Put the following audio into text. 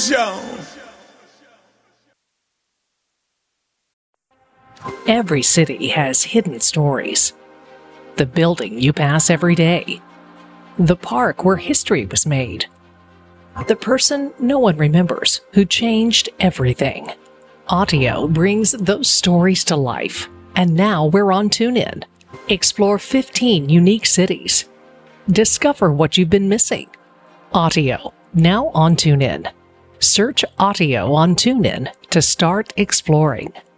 Show. Every city has hidden stories. The building you pass every day. The park where history was made. The person no one remembers who changed everything. Audio brings those stories to life. And now we're on TuneIn. Explore 15 unique cities. Discover what you've been missing. Audio, now on TuneIn. Search Audio on TuneIn to start exploring.